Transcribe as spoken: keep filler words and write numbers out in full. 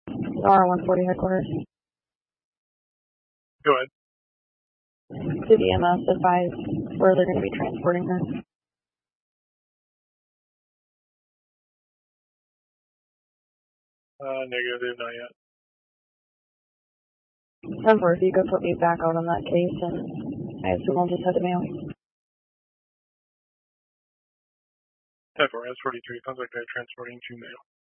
R one forty headquarters. Go ahead. Did E M S advise where they're going to be transporting this? Uh, negative, not yet. ten four, if you could put me back out on that case, and I assume I'll just head to mail. ten four, S forty-three, sounds like they're transporting to mail.